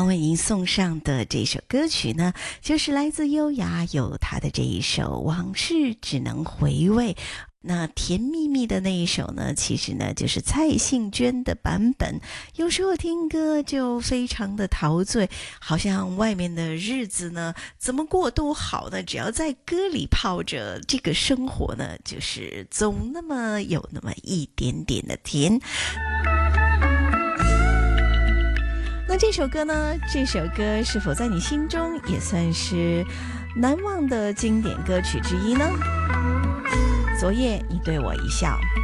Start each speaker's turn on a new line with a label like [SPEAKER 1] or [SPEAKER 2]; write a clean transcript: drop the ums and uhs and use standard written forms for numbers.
[SPEAKER 1] 为您送上的这首歌曲呢，就是来自优雅有她的这一首《往事只能回味》。那甜蜜蜜的那一首呢，其实呢就是蔡幸娟的版本。有时候听歌就非常的陶醉，好像外面的日子呢怎么过都好呢，只要在歌里泡着，这个生活呢就是总那么有那么一点点的甜。那这首歌呢，这首歌是否在你心中也算是难忘的经典歌曲之一呢？昨夜你对我一笑。